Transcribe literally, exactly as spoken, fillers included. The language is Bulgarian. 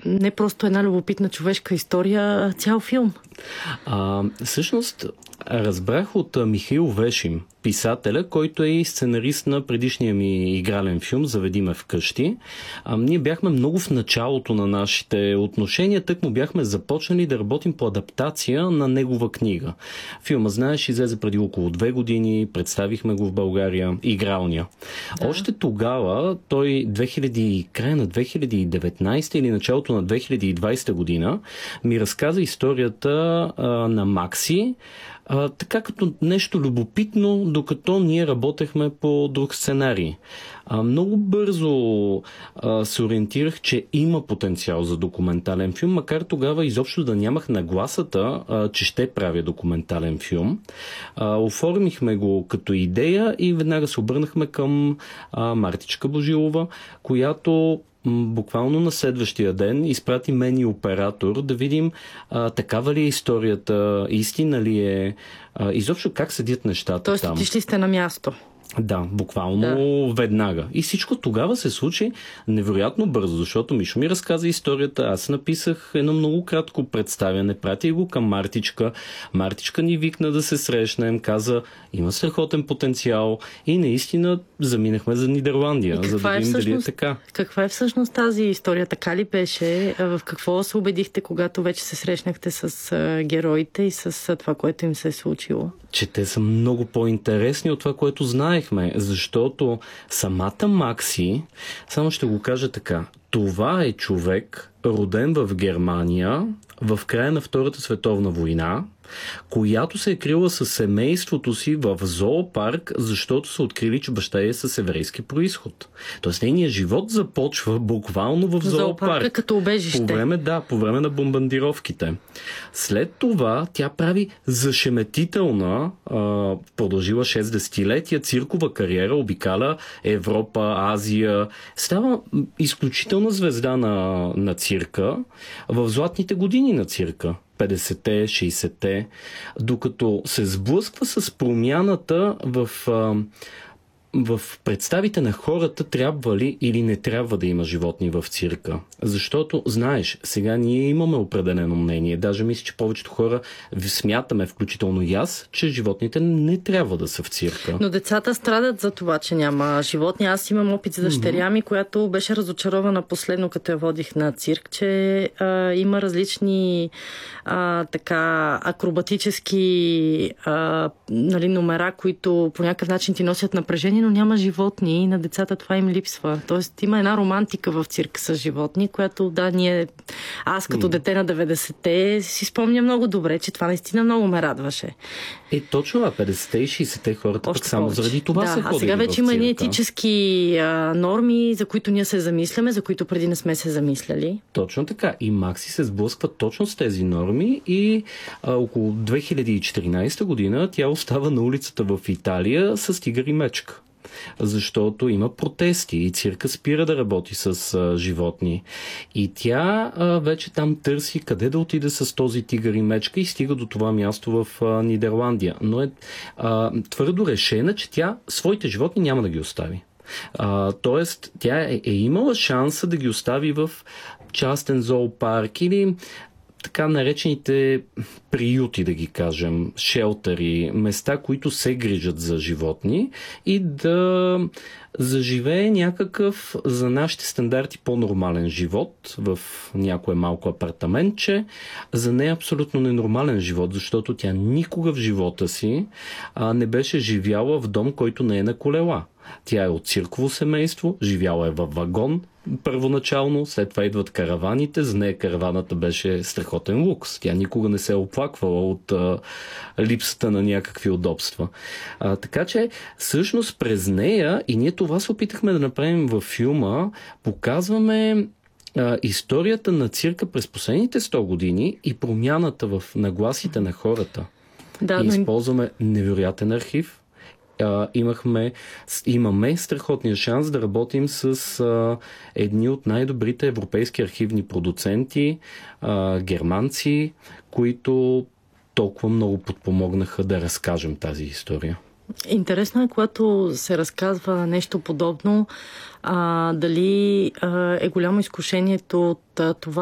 не просто една любопитна човешка история, а цял филм. А, всъщност, разбрах от Михаил Вешим, писателя, който е и сценарист на предишния ми игрален филм "Заведи ме вкъщи". А, ние бяхме много в началото на нашите отношения, тък му бяхме започнали да работим по адаптация на негова книга. Филма, знаеш, излезе преди около две години, представихме го в България, игралния. Да. Още тогава, той две хиляди, края на две хиляди и деветнадесета или началото на две хиляди и двадесета година ми разказа историята а, на Макси, А, така като нещо любопитно, докато ние работехме по друг сценарий. А, много бързо а, се ориентирах, че има потенциал за документален филм, макар тогава изобщо да нямах нагласата, а, че ще правя документален филм. А, оформихме го като идея и веднага се обърнахме към а, Мартичка Божилова, която буквално на следващия ден изпрати мен и оператор да видим а, такава ли е историята, истина ли е, а, изобщо как седят нещата. Тоест, там. отишли сте на място. Да, буквално да. Веднага. И всичко тогава се случи невероятно бързо, защото Мишо ми разказа историята. Аз написах едно много кратко представяне, пратих го към Мартичка. Мартичка ни викна да се срещнем, каза, има страхотен потенциал и наистина заминахме за Нидерландия, за да видим дали е така. Каква е всъщност тази история? Така ли беше? В какво се убедихте, когато вече се срещнахте с героите и с това, което им се е случило? Че те са много по-интересни от това, което знаехме, защото самата Макси, само ще го кажа така, това е човек, роден в Германия, в края на Втората световна война, която се е крила със семейството си в зоопарк, защото са открили, че баща е с еврейски произход. Тоест нейният живот започва буквално в зоопарк. Зоопарка като убежище. По време, да, по време на бомбардировките. След това тя прави зашеметителна, а, продължила шест десетилетия, циркова кариера, обикаля Европа, Азия. Става изключителна звезда на, на цирка в златните години на цирка. петдесетте, шейсетте, докато се сблъсква с промяната в, в представите на хората, трябва ли или не трябва да има животни в цирка. Защото, знаеш, сега ние имаме определено мнение. Даже мисля, че повечето хора смятаме, включително и аз, че животните не трябва да са в цирка. Но децата страдат за това, че няма животни. Аз имам опит с дъщеря ми, която беше разочарована последно, като я водих на цирк, че а, има различни а, така акробатически а, нали, номера, които по някакъв начин ти носят напрежение, но няма животни и на децата това им липсва. Тоест има една романтика в цирка с животни, която да, ние, аз като дете на деветдесетте си спомня много добре, че това наистина много ме радваше. Е, точно, а петдесетте и шейсетте хората пък само заради това да, се ходили в цирка. А сега вече има едни етически а, норми, за които ние се замисляме, за които преди не сме се замисляли. Точно така. И Макси се сблъсква точно с тези норми и а, около две хиляди и четиринадесета година тя остава на улицата в Италия с тигър и мечка. Защото има протести и цирка спира да работи с а, животни. И тя а, вече там търси къде да отиде с този тигър и мечка и стига до това място в а, Нидерландия. Но е а, твърдо решена, че тя своите животни няма да ги остави. А, тоест, тя е, е имала шанса да ги остави в частен зоопарк или така наречените приюти, да ги кажем, шелтери, места, които се грижат за животни и да заживее някакъв за нашите стандарти по-нормален живот в някое малко апартаментче. За нея абсолютно ненормален живот, защото тя никога в живота си а, не беше живяла в дом, който не е на колела. Тя е от цирково семейство, живяла е във вагон първоначално, след това идват караваните, за нея караваната беше страхотен лукс. Тя никога не се е оплаквала от а, липсата на някакви удобства. А, така че, всъщност през нея, и ние това се опитахме да направим във филма, показваме а, историята на цирка през последните сто години и промяната в нагласите на хората. Да, и използваме невероятен архив. Uh, имахме, имаме страхотния шанс да работим с uh, едни от най-добрите европейски архивни продуценти, uh, германци, които толкова много подпомогнаха да разкажем тази история. Интересно е, когато се разказва нещо подобно, а, дали а, е голямо изкушението от а, това